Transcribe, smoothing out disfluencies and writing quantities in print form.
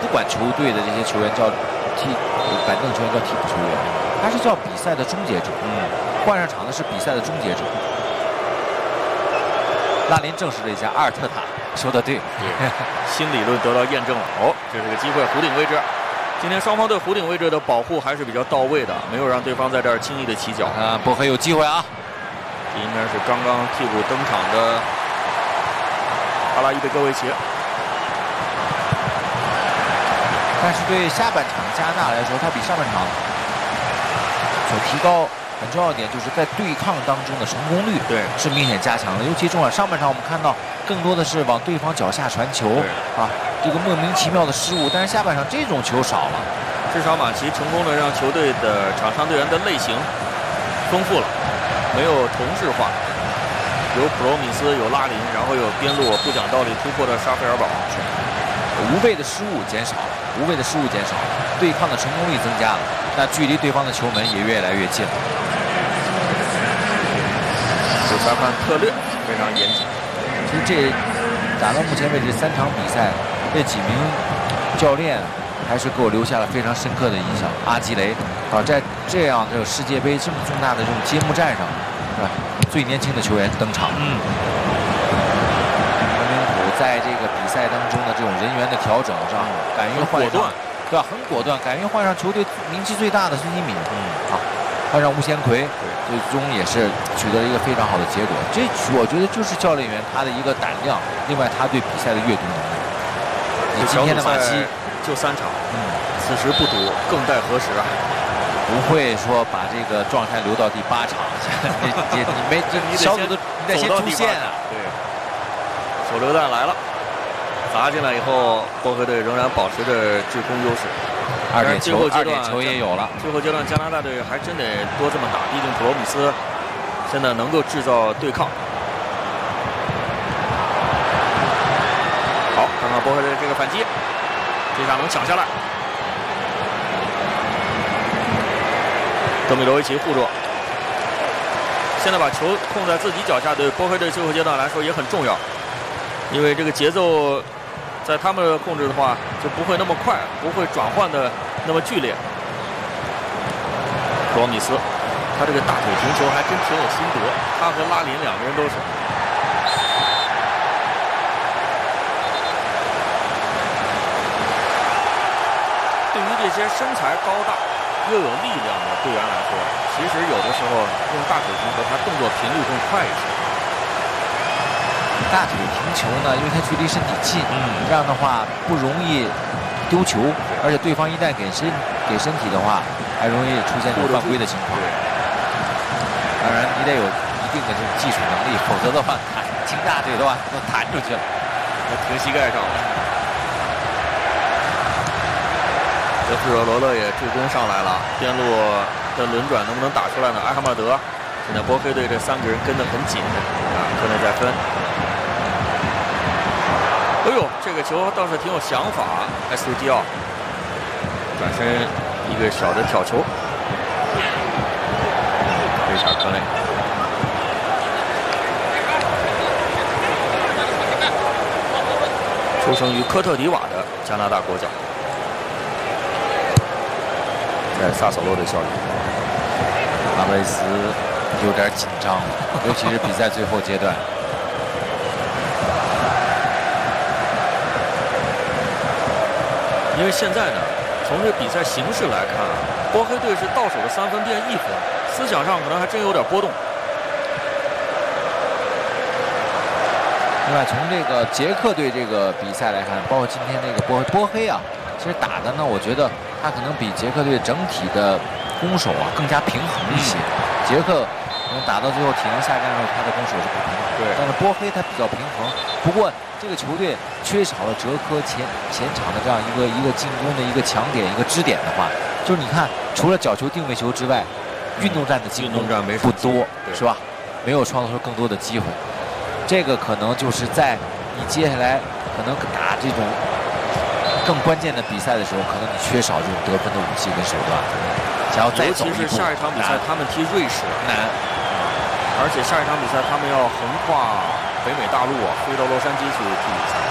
管球队的这些球员叫板凳球员叫替补球员，他是叫比赛的终结者。换上场的是比赛的终结者。拉林证实了一下阿尔特塔说的对， 新理论得到验证了。哦，这是个机会，弧顶位置。今天双方对弧顶位置的保护还是比较到位的，没有让对方在这儿轻易的起脚。 波黑有机会啊！ 这应该是刚刚替补登场的阿拉伊贝戈维奇。 但是对下半场加拿大来说，他比上半场所提高很重要一点，就是在对抗当中的成功率是明显加强了。尤其重要，上半场我们看到更多的是往对方脚下传球啊，这个莫名其妙的失误。但是下半场这种球少了， 至少马奇成功的让球队的场上队员的类型丰富了，没有同质化，有普罗米斯，有拉林，然后有边路不讲道理突破的沙菲尔堡， 无谓的失误减少了，对抗的成功率增加了，那距离对方的球门也越来越近了。 主裁判特略非常严谨。 其实这打到目前为止3场比赛，这几名教练还是给我留下了非常深刻的印象。阿基雷在这样的世界杯这么重大的这种揭幕战上，是吧？最年轻的球员登场。文明虎在这个比赛当中的这种人员的调整上，敢于换上，对吧？很果断，敢于换上球队名气最大的孙兴敏，换上吴贤奎，最终也是取得了一个非常好的结果。这我觉得就是教练员他的一个胆量，另外他对比赛的阅读能力。你今天的马奇就3场，此时不赌，更待何时啊？ 不会说把这个状态留到第8场，你小组的你得先出线啊。 对，手榴弹来了，砸进来以后，波黑队仍然保持着制空优势。 2点球也有了。 最后阶段，加拿大队还真得多这么打，毕竟普罗米斯现在能够制造对抗。好，看看波黑队这个反击，这下能抢下来。德米罗维奇护住，现在把球控在自己脚下，对波黑队最后阶段来说也很重要，因为这个节奏在他们的控制的话就不会那么快，不会转换的那么剧烈。普罗米斯，他这个大腿停球还真挺有心得，他和拉林2个人都是。对于这些身材高大又有力量的队员来说，其实有的时候用大腿停球，他动作频率更快一些。 大腿停球呢，因为它距离身体近，这样的话不容易丢球，而且对方一旦给身体的话，还容易出现这种犯规的情况。当然，你得有一定的这种技术能力，否则的话，停大腿的话都弹出去了， 停膝盖上了。德弗罗罗勒也助攻上来了，边路的轮转能不能打出来呢？埃哈迈德，现在波黑队这3个人跟得很紧科内在分。哎呦，这个球倒是挺有想法，埃斯图迪奥转身一个小的挑球，瑞查科内。出生于科特迪瓦的加拿大国脚，在萨索洛的效力。 阿维斯有点紧张，尤其是比赛最后阶段。 因为现在呢，从这比赛形势来看，波黑队是到手的3分变1分，思想上可能还真有点波动。 另外，从这个捷克队这个比赛来看，包括今天这个波黑啊，其实打的呢，我觉得他可能比捷克队整体的攻守啊更加平衡一些。捷克打到最后体能下降的时候，他的攻守是不平衡。 对， 但是波黑他比较平衡。不过这个球队缺少了哲科前场的这样一个进攻的一个强点、一个支点的话，就是你看，除了角球、定位球之外，运动战的进攻不多，是吧？没有创造出更多的机会。这个可能就是在你接下来可能打这种更关键的比赛的时候，可能你缺少这种得分的武器跟手段。想要再走一步， 尤其是下一场比赛他们踢瑞士难， 而且下一场比赛他们要横跨北美大陆飞到洛杉矶去踢比赛。